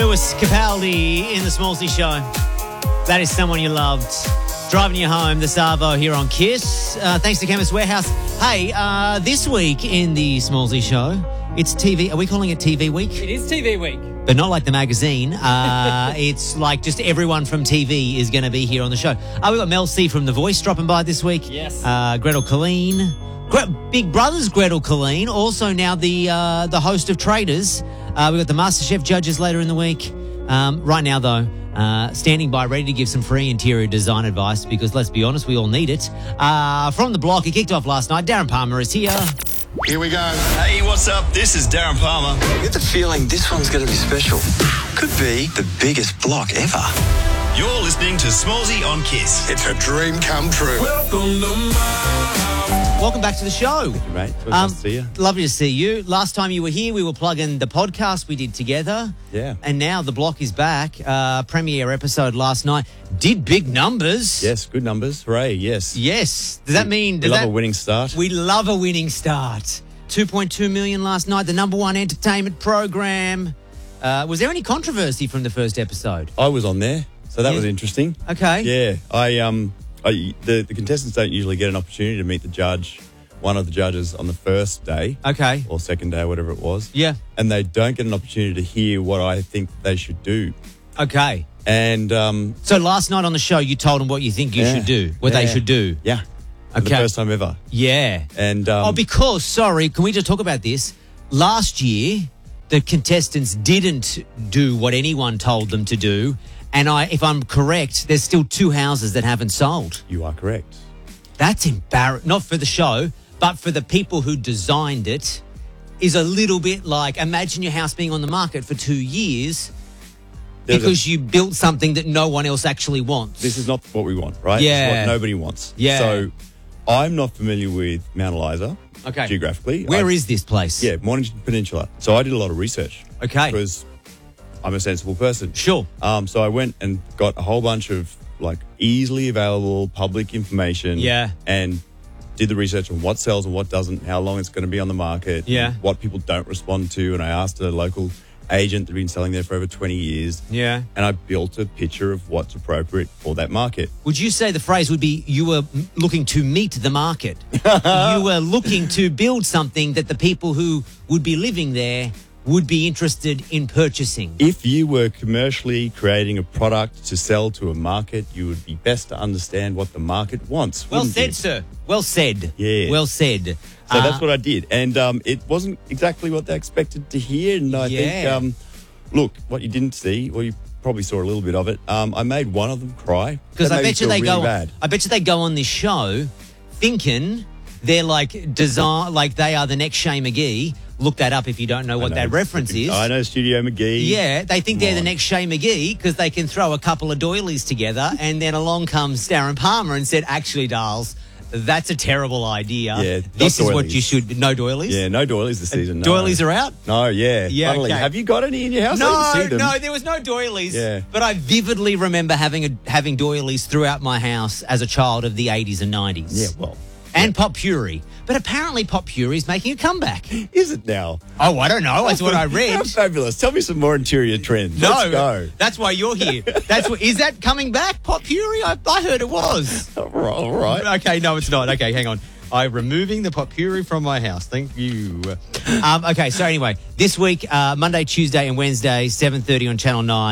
Lewis Capaldi in the Smallsy Show. That is someone you loved. Driving you home, the Savo here on KISS. Thanks to Chemist Warehouse. Hey, this week in the Smallsy Show, it's TV. Are we calling it TV Week? It is TV Week. But not like the magazine. It's like just everyone from TV is going to be here on the show. We've got Mel C from The Voice dropping by this week. Yes. Gretel Colleen. Big Brother's Gretel Colleen. Also now the host of Traders. We've got the MasterChef judges later in the week. Right now, though, standing by, ready to give some free interior design advice because, let's be honest, we all need it. From the block, it kicked off last night. Darren Palmer is here. Here we go. Hey, what's up? This is Darren Palmer. I get the feeling this one's going to be special. Could be the biggest block ever. You're listening to Smallsy on KISS. It's a dream come true. Welcome back to the show. Thank you, mate. It's nice to see you. Lovely to see you. Last time you were here, we were plugging the podcast we did together. Yeah. And now the block is back. Premiere episode last night. Did big numbers. Yes, good numbers. Hooray, yes. Yes. Does that mean... We love a winning start. We love a winning start. 2.2 million last night, the number one entertainment program. Was there any controversy from the first episode? I was on there, so that was interesting. Okay. Yeah. The contestants don't usually get an opportunity to meet one of the judges on the first day. Okay. Or second day, whatever it was. Yeah. And they don't get an opportunity to hear what I think they should do. Okay. And so last night on the show, you told them what you think you should do, what they should do. Yeah. For the first time ever. Yeah. And because, sorry, can we just talk about this? Last year, the contestants didn't do what anyone told them to do. And if I'm correct, there's still 2 houses that haven't sold. You are correct. That's embarrassing. Not for the show, but for the people who designed it, is a little bit like, imagine your house being on the market for 2 years because you built something that no one else actually wants. This is not what we want, right? Yeah. It's what nobody wants. Yeah. So I'm not familiar with Mount Eliza geographically. Where is this place? Yeah, Mornington Peninsula. So I did a lot of research. Okay. Because I'm a sensible person. Sure. So I went and got a whole bunch of like easily available public information. Yeah. And did the research on what sells and what doesn't, how long it's going to be on the market. Yeah. What people don't respond to. And I asked a local agent that had been selling there for over 20 years. Yeah. And I built a picture of what's appropriate for that market. Would you say the phrase would be you were looking to meet the market? You were looking to build something that the people who would be living there would be interested in purchasing. If you were commercially creating a product to sell to a market, you would be best to understand what the market wants. Well said, you? sir. Well said. Yeah. Well said. So that's what I did. And it wasn't exactly what they expected to hear. And I think, look, what you didn't see, well, you probably saw a little bit of it. I made one of them cry. Because I bet you they go. Bad. I bet you they go on this show thinking they're like they are the next Shay McGee. Look that up if you don't know what that reference is. I know Studio McGee. Yeah, they think they're the next Shay McGee because they can throw a couple of doilies together, and then along comes Darren Palmer and said, "Actually, Darls, that's a terrible idea. Yeah, this is what you should." No doilies. Yeah, no doilies this season. No. Doilies are out. No, yeah. Yeah. Funnily, Okay. have you got any in your house? I didn't see them. No, there was no doilies. Yeah. But I vividly remember having doilies throughout my house as a child of the 80s and 90s. Yeah, well. And Pop Puri. But apparently Pop Puri is making a comeback. Is it now? Oh, I don't know. That's what I read. How fabulous. Tell me some more interior trends. Let's go. That's why you're here. Is that coming back, Pop Puri? I heard it was. All right. Okay, no, it's not. Okay, hang on. I'm removing the Pop Puri from my house. Thank you. Okay, so anyway, this week, Monday, Tuesday and Wednesday, 7:30 on Channel 9.